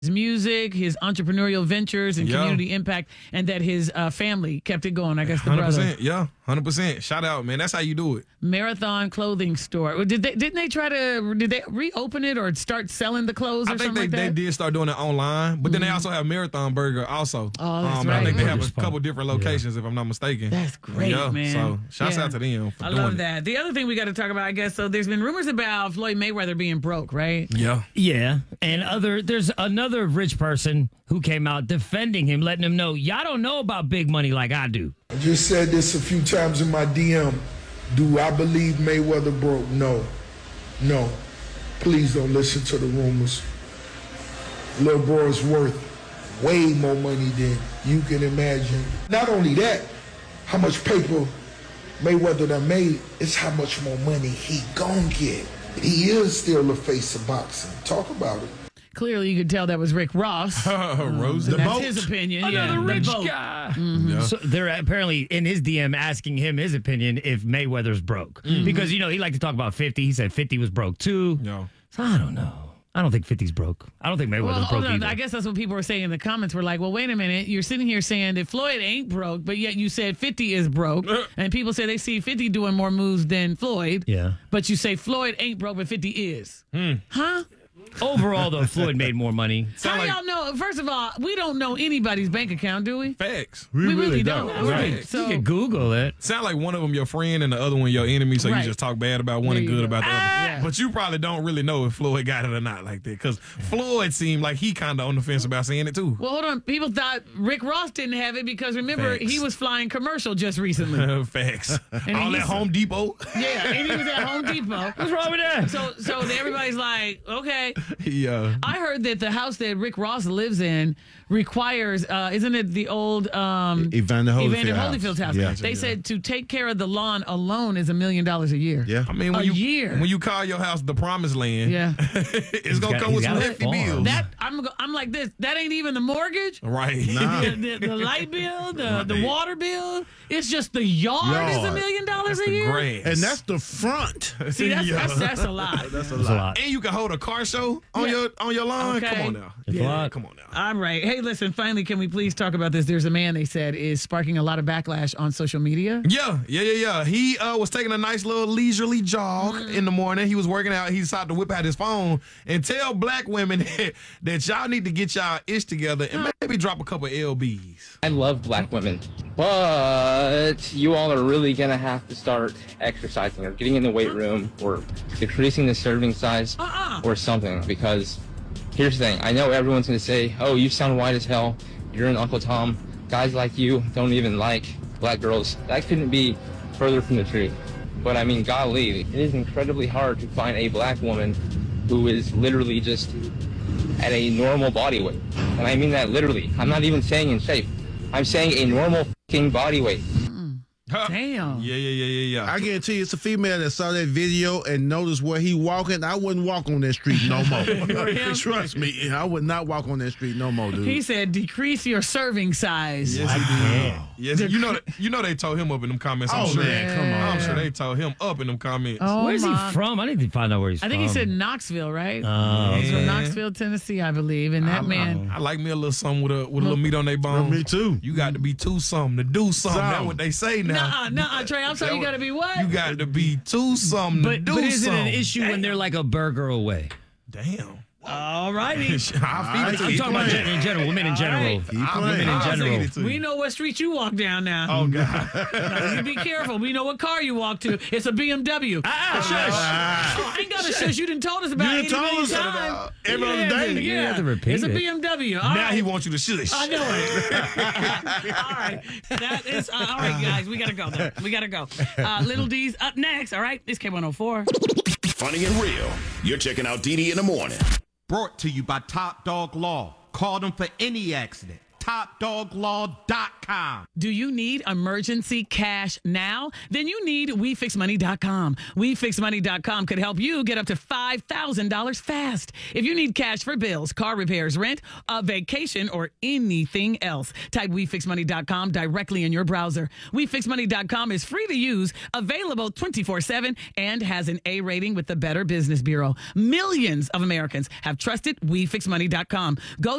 his music, his entrepreneurial ventures, and community impact, and that his family kept it going. I guess the 100%, brother. Yeah, 100%. Shout out, man. That's how you do it. Marathon Clothing Store. Did they reopen it or start selling the clothes or something like that? I think they did start doing it online, but then they also have Marathon Burger also. Oh, that's right. I think they have a couple different locations, if I'm not mistaken. That's great, man. So shouts out to them for I doing love it. that. The other thing we got to talk about, I guess, so there's been rumors about Floyd Mayweather being broke, right? Yeah. Yeah. And there's another rich person who came out defending him, letting him know, y'all don't know about big money like I do. I just said this a few times in my DM. Do I believe Mayweather broke? No. No. Please don't listen to the rumors. Lil bro is worth way more money than you can imagine. Not only that, how much paper Mayweather done made is how much more money he gon' get. He is still the face of boxing. Talk about it. Clearly, you could tell that was Rick Ross. Rose And that's his opinion. Another rich guy. Yeah. So they're apparently in his DM asking him his opinion if Mayweather's broke. Because, he liked to talk about 50. He said 50 was broke too. No. So I don't know. I don't think 50's broke. I don't think Mayweather's broke either. I guess that's what people were saying in the comments. Were like, well, wait a minute. You're sitting here saying that Floyd ain't broke, but yet you said 50 is broke. And people say they see 50 doing more moves than Floyd. Yeah. But you say Floyd ain't broke, but 50 is. Huh? Overall, though, Floyd made more money. How y'all know? First of all, we don't know anybody's bank account, do we? Facts. We really don't. Right. So, You can Google it. Sound like one of them your friend and the other one your enemy, so Right. you just talk bad about one and There you good go. about the other. Yeah. But you probably don't really know if Floyd got it or not like that, because Floyd seemed like he kind of on the fence about saying it too. well, hold on. People thought Rick Ross didn't have it because remember, Facts. he was flying commercial just recently. Facts. And All he at said- Home Depot. Yeah, and he was at Home Depot. What's wrong with that? So everybody's like, okay. Yeah. I heard that the house that Rick Ross lives in requires, isn't it the old Evander Holyfield's house? Yeah. They said to take care of the lawn alone is $1 million a year. Yeah. I mean, A year. when you call your house the promised land, Yeah. it's gonna come with some got a hefty farm. bills. That I'm like this. That ain't even the mortgage. Right. The light bill, the water bill. It's just the yard is $1 Yard. million a The year. grass. And that's the front. See, that's Yeah. that's a lot. That's a It's a lot. lot. And you can hold a car show on your lawn. Okay. Come on now. It's a lot. Come on now. I'm right. Hey, listen, finally, can we please talk about this? There's a man, they said, is sparking a lot of backlash on social media. Yeah. He was taking a nice little leisurely jog in the morning. He was working out. He decided to whip out his phone and tell black women that y'all need to get y'all ish together and maybe drop a couple LBs. I love black women, but you all are really gonna have to start exercising or getting in the weight room or decreasing the serving size or something, because here's the thing. I know everyone's gonna say, oh, you sound white as hell, you're an Uncle Tom, guys like you don't even like black girls. That couldn't be further from the truth. But I mean, golly, it is incredibly hard to find a black woman who is literally just at a normal body weight. And I mean that literally. I'm not even saying in shape. I'm saying a normal f***ing body weight. Damn. Yeah. I guarantee you it's a female that saw that video and noticed where he walking. I wouldn't walk on that street no more. Trust me, I would not walk on that street no more, dude. He said, decrease your serving size. Yes, he did. Yes, you know they told him up in them comments. I'm Oh, sure. man, come on. I'm sure they told him up in them comments. Oh, Where's he my. from? I need to find out where he's I from. think he said Knoxville, right? Oh, He's from Yeah. Knoxville, Tennessee, I believe. And that man, I like me a little something with a little meat on their bone. Me too. You got to be too something to do something. That's what they say now. nuh-uh, Trey, I'm sorry, you got to be what? You got to be too something to But do is it something. an issue when they're like a burger away? Damn. All righty. I'll feed it to I'm you. talking about in general, women in general. Women in I'll general. feed it to We you. know what street you walk down now. Oh, God. Now, you be careful. We know what car you walk to. It's a BMW. I ain't got to shush. You done told us about You it done 80 told us million about times. every other day. You have to repeat It's a it. BMW. All Now right. he wants you to shush. I know it. All right. That is, all right, guys. We got to go, though. We got to go. Little D's up next. All right. It's K104. Funny and real. You're checking out DD in the morning. Brought to you by Top Dog Law. Call them for any accident. TopDogLaw.com. Do you need emergency cash now? Then you need WeFixMoney.com. WeFixMoney.com could help you get up to $5,000 fast. If you need cash for bills, car repairs, rent, a vacation, or anything else, type WeFixMoney.com directly in your browser. WeFixMoney.com is free to use, available 24/7, and has an A rating with the Better Business Bureau. Millions of Americans have trusted WeFixMoney.com. Go